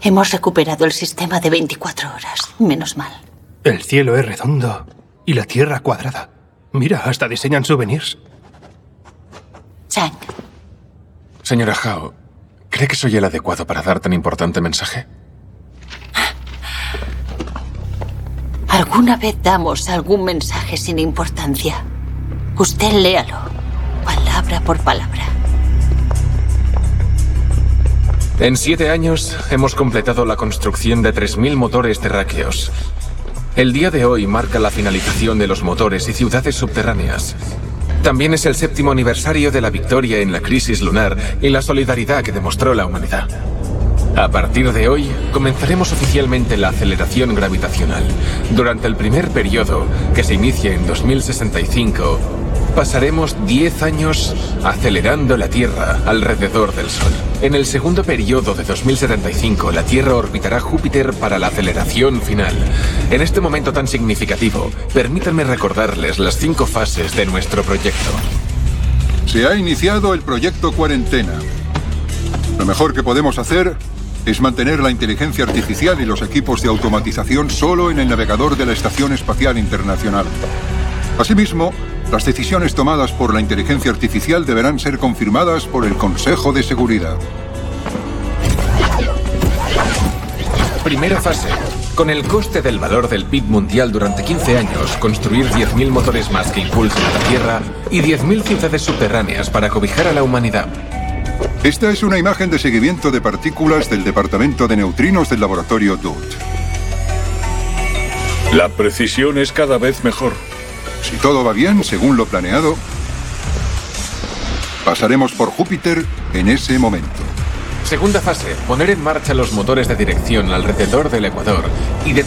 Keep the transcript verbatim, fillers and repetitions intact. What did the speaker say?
Hemos recuperado el sistema de veinticuatro horas. Menos mal. El cielo es redondo y la tierra cuadrada. Mira, hasta diseñan souvenirs. Chang. Señora Hao, ¿cree que soy el adecuado para dar tan importante mensaje? Alguna vez damos algún mensaje sin importancia. Usted léalo, palabra por palabra. En siete años hemos completado la construcción de tres mil motores terráqueos. El día de hoy marca la finalización de los motores y ciudades subterráneas. También es el séptimo aniversario de la victoria en la crisis lunar y la solidaridad que demostró la humanidad. A partir de hoy, comenzaremos oficialmente la aceleración gravitacional. Durante el primer periodo, que se inicia en dos mil sesenta y cinco, pasaremos diez años acelerando la Tierra alrededor del Sol. En el segundo periodo de dos mil setenta y cinco, la Tierra orbitará Júpiter para la aceleración final. En este momento tan significativo, permítanme recordarles las cinco fases de nuestro proyecto. Se ha iniciado el proyecto Cuarentena. Lo mejor que podemos hacer es mantener la inteligencia artificial y los equipos de automatización solo en el navegador de la Estación Espacial Internacional. Asimismo, las decisiones tomadas por la inteligencia artificial deberán ser confirmadas por el Consejo de Seguridad. Primera fase. Con el coste del valor del P I B mundial durante quince años, construir diez mil motores más que impulsen a la Tierra y diez mil ciudades subterráneas para cobijar a la humanidad. Esta es una imagen de seguimiento de partículas del Departamento de Neutrinos del laboratorio D U T. La precisión es cada vez mejor. Si todo va bien, según lo planeado, pasaremos por Júpiter en ese momento. Segunda fase. Poner en marcha los motores de dirección alrededor del ecuador y de